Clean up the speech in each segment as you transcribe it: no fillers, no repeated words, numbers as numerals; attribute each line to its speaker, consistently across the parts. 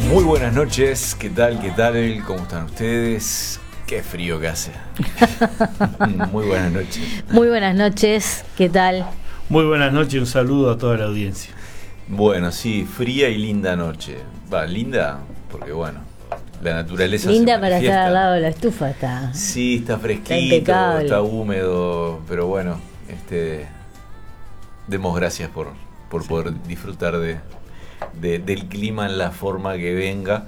Speaker 1: Muy buenas noches, ¿qué tal? ¿Qué tal? ¿Cómo están ustedes? Qué frío que hace. Muy buenas noches.
Speaker 2: Muy buenas noches, ¿qué tal?
Speaker 3: Muy buenas noches, un saludo a toda la audiencia.
Speaker 1: Bueno, sí, fría y linda noche. Va, linda, porque bueno, la naturaleza
Speaker 2: linda
Speaker 1: se
Speaker 2: para
Speaker 1: manifiesta.
Speaker 2: estar al lado de la estufa está.
Speaker 1: Sí, está fresquito,
Speaker 2: impecable.
Speaker 1: está húmedo, pero bueno, demos gracias por poder disfrutar del clima en la forma que venga.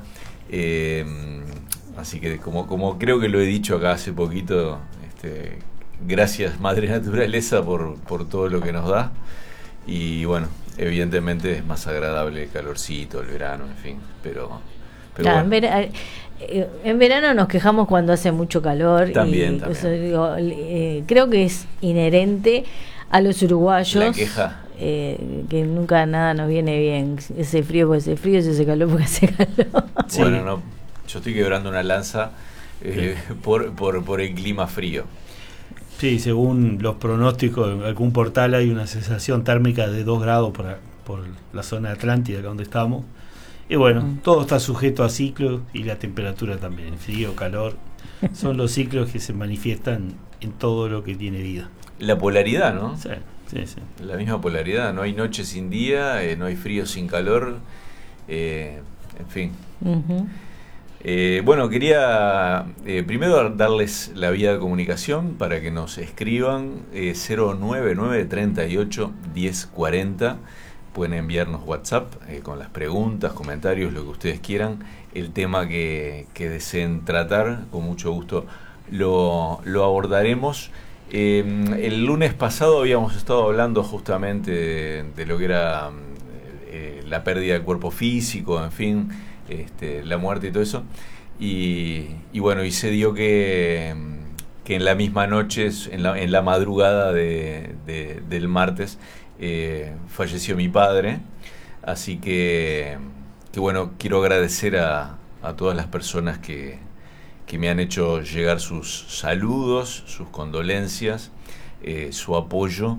Speaker 1: Así que como creo que lo he dicho acá hace poquito, gracias Madre Naturaleza por todo lo que nos da. Y bueno, evidentemente es más agradable el calorcito, el verano, en fin, pero
Speaker 2: Claro,
Speaker 1: bueno.
Speaker 2: En verano nos quejamos cuando hace mucho calor.
Speaker 1: También.
Speaker 2: Eso, creo que es inherente a los uruguayos.
Speaker 1: La queja.
Speaker 2: Que nunca nada nos viene bien. Ese frío porque hace frío, ese calor porque hace calor.
Speaker 1: Sí. Bueno, no, yo estoy quebrando una lanza por el clima frío.
Speaker 3: Sí, según los pronósticos, en algún portal hay una sensación térmica de 2 grados por la zona atlántica, acá donde estamos. Y bueno, todo está sujeto a ciclos y la temperatura también. Frío, calor, son los ciclos que se manifiestan en todo lo que tiene vida.
Speaker 1: La polaridad, ¿no?
Speaker 3: Sí.
Speaker 1: La misma polaridad, no hay noche sin día, no hay frío sin calor, en fin.
Speaker 2: Uh-huh.
Speaker 1: Bueno, quería primero darles la vía de comunicación para que nos escriban 099 38 1040. Pueden enviarnos WhatsApp con las preguntas, comentarios, lo que ustedes quieran, el tema que deseen tratar, con mucho gusto lo abordaremos. El lunes pasado habíamos estado hablando justamente de lo que era la pérdida del cuerpo físico, en fin, la muerte y todo eso, y bueno, y se dio que en la misma noche, en la madrugada del martes, falleció mi padre. Así que bueno, quiero agradecer a todas las personas que me han hecho llegar sus saludos, sus condolencias, su apoyo,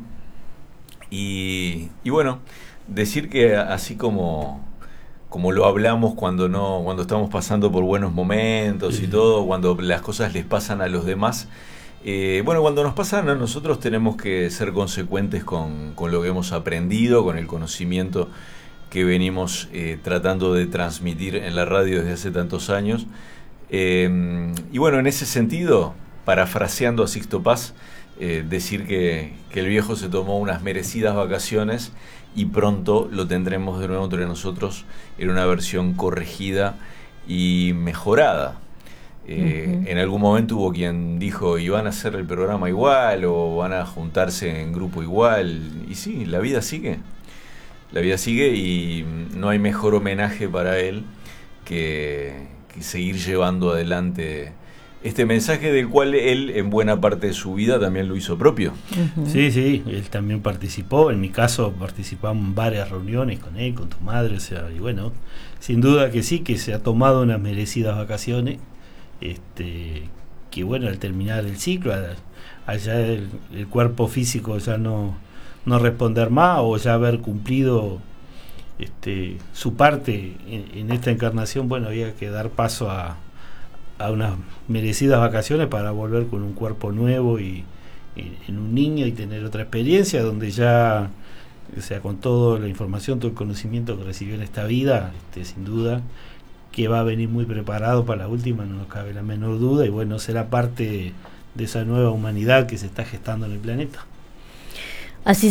Speaker 1: y bueno, decir que así como lo hablamos cuando estamos pasando por buenos momentos y todo, cuando las cosas les pasan a los demás, bueno, cuando nos pasan a nosotros tenemos que ser consecuentes con lo que hemos aprendido, con el conocimiento que venimos tratando de transmitir en la radio desde hace tantos años. Y bueno, en ese sentido, parafraseando a Sixto Paz, decir que el viejo se tomó unas merecidas vacaciones y pronto lo tendremos de nuevo entre nosotros en una versión corregida y mejorada. En algún momento hubo quien dijo, ¿y van a hacer el programa igual o van a juntarse en grupo igual? Y sí, la vida sigue. La vida sigue y no hay mejor homenaje para él que seguir llevando adelante este mensaje del cual él en buena parte de su vida también lo hizo propio.
Speaker 3: Uh-huh. Sí, él también participó, en mi caso participamos en varias reuniones con él, con tu madre, o sea, y bueno, sin duda que sí, que se ha tomado unas merecidas vacaciones, que bueno, al terminar el ciclo, allá el cuerpo físico ya no responder más o ya haber cumplido su parte en esta encarnación, bueno, había que dar paso a unas merecidas vacaciones para volver con un cuerpo nuevo y en un niño y tener otra experiencia donde ya, o sea, con toda la información, todo el conocimiento que recibió en esta vida, sin duda que va a venir muy preparado para la última, no nos cabe la menor duda, y bueno, será parte de esa nueva humanidad que se está gestando en el planeta.
Speaker 2: Así